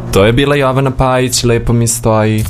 To je bila Jovana Pajić, lepo mi stoji.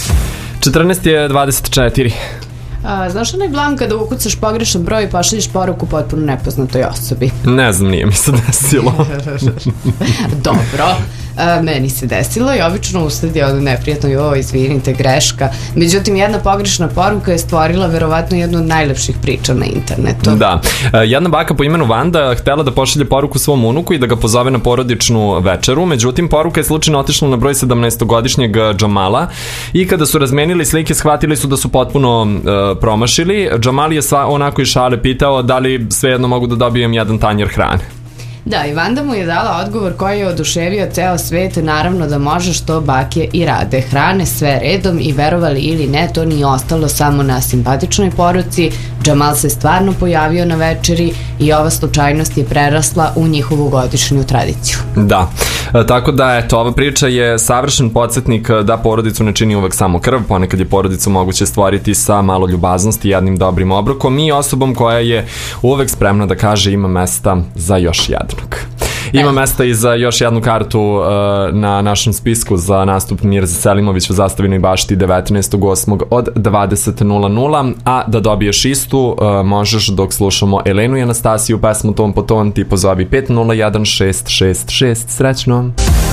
14:24. Znaš onaj blan kada ukucaš pogrešan broj i pošalješ poruku potpuno nepoznatoj osobi? Ne znam, nije mi se desilo. Dobro. Meni se desilo i obično usledi ono neprijatno, joj, izvinite, greška. Međutim, jedna pogrešna poruka je stvorila verovatno jednu od najlepših priča na internetu. Da. Jedna baka po imenu Vanda htela da pošalje poruku svom unuku i da ga pozove na porodičnu večeru, međutim, poruka je slučajno otišla na broj 17-godišnjeg Džamala i kada su razmenili slike, shvatili su da su potpuno promašili. Džamal je onako iz šale pitao da li svejedno mogu da dobijem jedan tanjer hrane. Da, i Vanda mu je dala odgovor koji je oduševio ceo svet, naravno da može, što bake i rade. Hrane sve redom i verovali ili ne, to nije ostalo samo na simpatičnoj poruci. Džamal se stvarno pojavio na večeri i ova slučajnost je prerasla u njihovu godišnju tradiciju. Da, tako da eto, ova priča je savršen podsjetnik da porodicu ne čini uvek samo krv, ponekad je porodicu moguće stvoriti sa malo ljubaznosti i jednim dobrim obrokom i osobom koja je uvek spremna da kaže ima mesta za još jednog. Ima mesta i za još jednu kartu na našem spisku za nastup Mirze Selimović u Zastavinoj bašti 19.8. od 20.00, a da dobiješ istu možeš dok slušamo Elenu i Anastasiju pesmu Ton po ton, ti pozovi 501 666. Srećno!